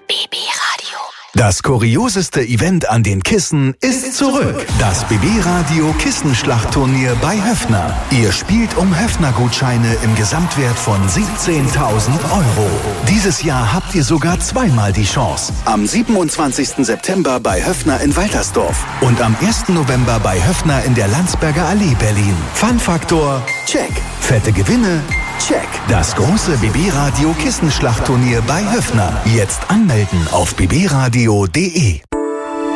BB Radio. Das kurioseste Event an den Kissen ist zurück. Das BB Radio Kissenschlachtturnier bei Höffner. Ihr spielt um Höffner-Gutscheine im Gesamtwert von 17.000 €. Dieses Jahr habt ihr sogar zweimal die Chance. Am 27. September bei Höffner in Waltersdorf und am 1. November bei Höffner in der Landsberger Allee, Berlin. Fun-Faktor, check. Fette Gewinne, check. Das große BB Radio Kissenschlachtturnier bei Höffner. Jetzt anmelden auf bbradio.de.